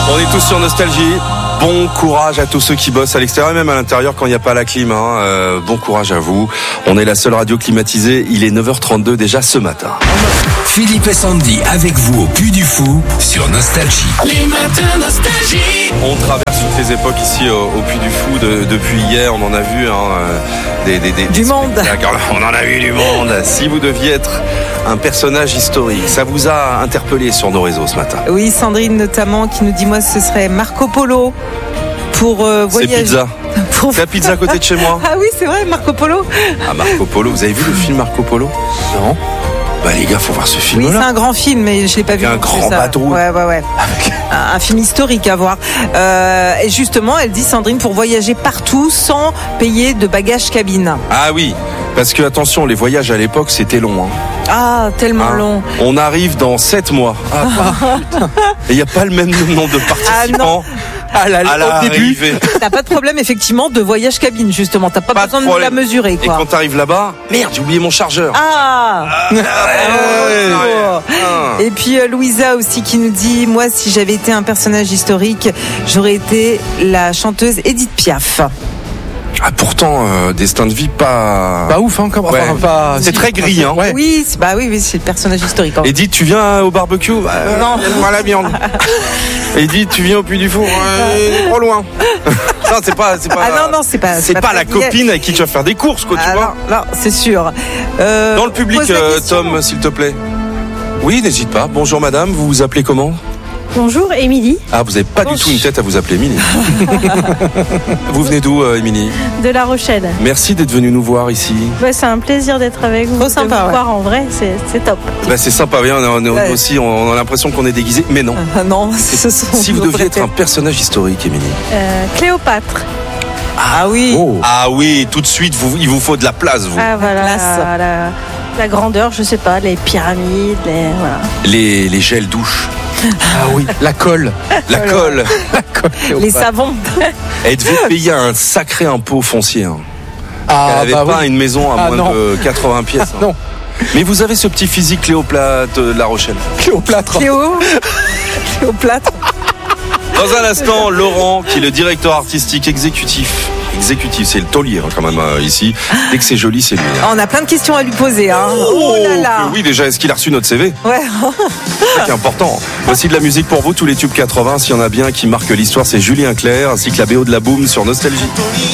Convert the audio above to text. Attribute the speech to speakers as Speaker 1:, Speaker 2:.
Speaker 1: On est tous sur Nostalgie. Bon courage à tous ceux qui bossent à l'extérieur et même à l'intérieur quand il n'y a pas la clim. Bon courage à vous. On est la seule radio climatisée. Il est 9h32 déjà ce matin.
Speaker 2: Philippe et Sandy avec vous au Puy du Fou sur Nostalgie.
Speaker 3: Les matins Nostalgie.
Speaker 1: On traverse toutes les époques ici au Puy du Fou. Depuis hier, on en a vu
Speaker 4: du monde.
Speaker 1: On en a vu du monde. Si vous deviez être un personnage historique, ça vous a interpellé sur nos réseaux ce matin?
Speaker 4: Oui, Sandrine notamment qui nous dit moi ce serait Marco Polo pour voyager.
Speaker 1: C'est pizza. C'est la pizza à côté de chez moi.
Speaker 4: Ah oui, c'est vrai, Marco Polo.
Speaker 1: Ah, Marco Polo, vous avez vu le film Marco Polo? Non. Bah les gars, faut voir ce film-là.
Speaker 4: Oui, c'est un grand film, mais je l'ai pas vu.
Speaker 1: Un grand bateau.
Speaker 4: Ouais. Un film historique à voir. Et justement, elle dit Sandrine pour voyager partout sans payer de bagages cabine.
Speaker 1: Ah oui, parce que attention, les voyages à l'époque c'était long.
Speaker 4: Ah, tellement long.
Speaker 1: On arrive dans 7 mois. Putain. Et il n'y a pas le même nombre de participants.
Speaker 4: À
Speaker 1: l'arrivée.
Speaker 4: T'as pas de problème effectivement de voyage cabine justement. T'as pas besoin de la mesurer quoi.
Speaker 1: Et quand t'arrives là-bas, merde, j'ai oublié mon chargeur.
Speaker 4: Et puis Louisa aussi qui nous dit moi si j'avais été un personnage historique, j'aurais été la chanteuse Edith Piaf.
Speaker 1: Ah, pourtant, destin de vie pas
Speaker 5: ouf, hein, comme
Speaker 1: c'est très gris, hein.
Speaker 4: Ouais. Oui, c'est le personnage historique. Hein.
Speaker 1: Edith, tu viens au barbecue?
Speaker 4: Non.
Speaker 1: Moi la viande. Edith, tu viens au Puy du Fou? Trop loin. Non, c'est pas.
Speaker 4: Ah non, c'est pas.
Speaker 1: C'est pas la copine avec qui tu vas faire des courses, quoi, tu vois.
Speaker 4: Non, c'est sûr.
Speaker 1: Dans le public, Tom, s'il te plaît. Oui, n'hésite pas. Bonjour madame, vous vous appelez comment?
Speaker 6: Bonjour, Émilie.
Speaker 1: Ah, vous n'avez pas du tout une tête à vous appeler Émilie. Vous venez d'où, Émilie?
Speaker 6: De La Rochelle.
Speaker 1: Merci d'être venue nous voir ici.
Speaker 6: Ouais, c'est un plaisir d'être avec vous.
Speaker 4: Trop sympa,
Speaker 6: de vous voir en vrai, c'est top.
Speaker 1: C'est sympa, aussi, on a l'impression qu'on est déguisé, mais non.
Speaker 4: Non,
Speaker 1: si vous deviez être un personnage historique, Émilie.
Speaker 6: Cléopâtre.
Speaker 4: Ah oui.
Speaker 1: Oh. Ah oui, tout de suite, il vous faut de la place, vous.
Speaker 6: Ah voilà, la grandeur, je sais pas, les pyramides,
Speaker 1: les gels douches.
Speaker 5: Ah oui, la colle.
Speaker 1: La colle.
Speaker 4: Les savons.
Speaker 1: Elle devait payer un sacré impôt foncier. Elle n'avait pas une maison à moins de 80 pièces.
Speaker 5: Non.
Speaker 1: Mais vous avez ce petit physique Cléopâtre de La Rochelle.
Speaker 5: Cléopâtre.
Speaker 4: Cléopâtre.
Speaker 1: Dans un instant, Laurent, qui est le directeur artistique exécutif, c'est le taulier quand même ici. Dès que c'est joli, c'est lui.
Speaker 4: On a plein de questions à lui poser. Oh là là.
Speaker 1: Oui, déjà, est-ce qu'il a reçu notre CV?
Speaker 4: Ouais.
Speaker 1: C'est ça qui est important. Voici de la musique pour vous, tous les tubes 80. S'il y en a bien qui marquent l'histoire, c'est Julien Clerc, ainsi que la BO de la Boom sur Nostalgie.